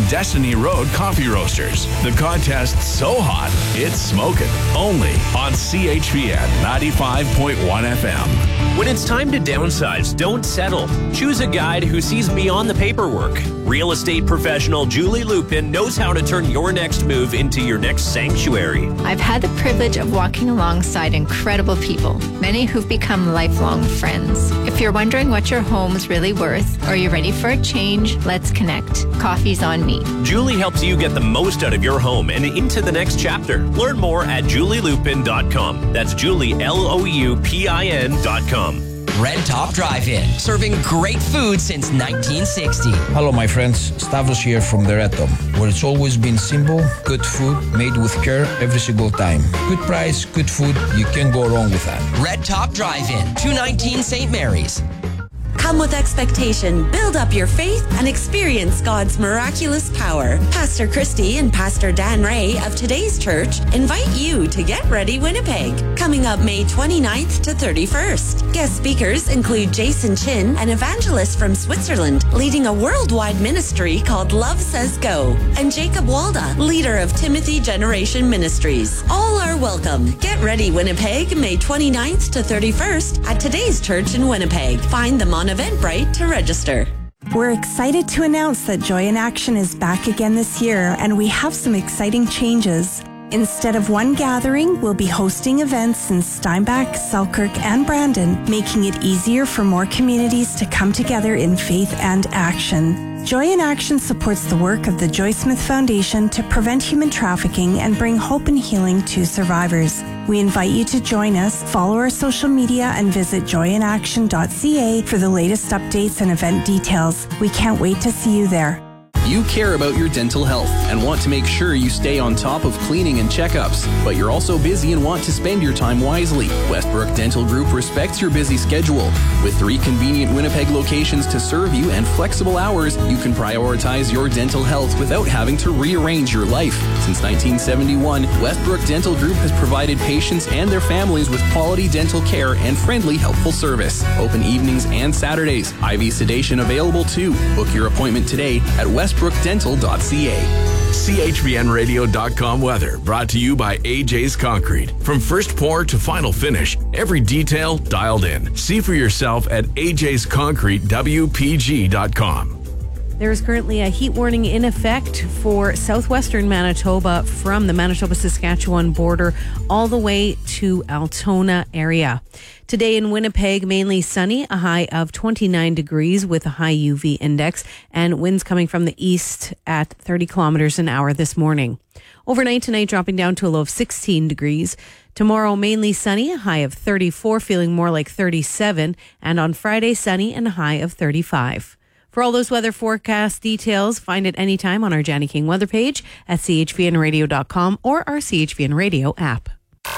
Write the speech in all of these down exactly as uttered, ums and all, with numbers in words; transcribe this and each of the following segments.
Destiny Road Coffee Roasters. The contest's so hot, it's smoking. Only on C H V N ninety-five point one F M. When it's time to downsize, don't settle. Choose a guide who sees beyond the paperwork. Real estate professional Julie Lupin knows how to turn your next move into your next sanctuary. I've had the privilege of walking alongside incredible people, many who've become lifelong friends. If you're wondering what your home's really worth, or you're ready for a change, let's connect. Coffee's on me. Julie helps you get the most out of your home and into the next chapter. Learn more at julie lupin dot com. That's Julie, L O U P I N dot com. Red Top Drive-In, serving great food since nineteen sixty. Hello, my friends. Stavros here from the Red Top, where it's always been simple, good food, made with care every single time. Good price, good food. You can't go wrong with that. Red Top Drive-In, two nineteen Saint Mary's. Come with expectation, build up your faith, and experience God's miraculous power. Pastor Christy and Pastor Dan Ray of Today's Church invite you to Get Ready Winnipeg, coming up May twenty-ninth to thirty-first. Guest speakers include Jason Chin, an evangelist from Switzerland, leading a worldwide ministry called Love Says Go, and Jacob Walda, leader of Timothy Generation Ministries. All are welcome. Get Ready Winnipeg, May twenty-ninth to thirty-first at Today's Church in Winnipeg. Find them on Eventbrite to register. We're excited to announce that Joy in Action is back again this year, and we have some exciting changes. Instead of one gathering, we'll be hosting events in Steinbach, Selkirk, and Brandon, making it easier for more communities to come together in faith and action. Joy in Action supports the work of the Joy Smith Foundation to prevent human trafficking and bring hope and healing to survivors. We invite you to join us, follow our social media, and visit joy in action dot c a for the latest updates and event details. We can't wait to see you there. You care about your dental health and want to make sure you stay on top of cleaning and checkups, but you're also busy and want to spend your time wisely. Westbrook Dental Group respects your busy schedule. With three convenient Winnipeg locations to serve you and flexible hours, you can prioritize your dental health without having to rearrange your life. Since nineteen seventy-one, Westbrook Dental Group has provided patients and their families with quality dental care and friendly, helpful service. Open evenings and Saturdays. I V sedation available too. Book your appointment today at westbrook dental dot c a. C H V N radio dot com weather brought to you by A J's Concrete. From first pour to final finish, every detail dialed in. See for yourself at A J's Concrete W P G dot com. There is currently a heat warning in effect for southwestern Manitoba from the Manitoba-Saskatchewan border all the way to Altona area. Today in Winnipeg, mainly sunny, a high of twenty-nine degrees with a high U V index, and winds coming from the east at thirty kilometers an hour this morning. Overnight tonight, dropping down to a low of sixteen degrees. Tomorrow, mainly sunny, a high of thirty-four, feeling more like thirty-seven. And on Friday, sunny and a high of thirty-five. For all those weather forecast details, find it anytime on our Janny King weather page at c h v n radio dot com or our C H V N Radio app.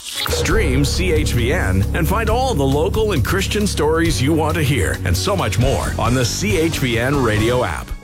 Stream C H V N and find all the local and Christian stories you want to hear and so much more on the C H V N Radio app.